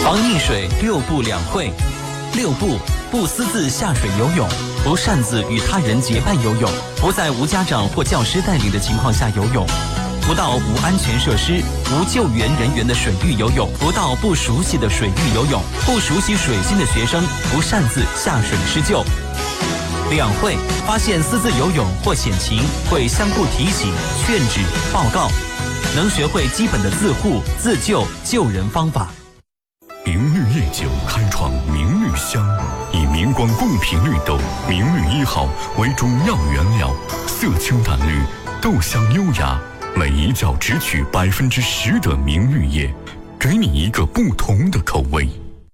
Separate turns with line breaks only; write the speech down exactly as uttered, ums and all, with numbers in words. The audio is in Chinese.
防溺水六不两会。六不：不私自下水游泳，不擅自与他人结伴游泳，不在无家长或教师带领的情况下游泳，不到无安全设施、无救援人员的水域游泳，不到不熟悉的水域游泳，不熟悉水性的学生不擅自下水施救。两会：发现私自游泳或险情，会相互提醒、劝止、报告，能学会基本的自护、自救、救人方法。
明绿夜酒开创明绿香，以明光贡品绿豆明绿一号为主要原料，色清淡绿，豆香优雅，每一窖只取百分之十的明绿叶，给你一个不同的口味。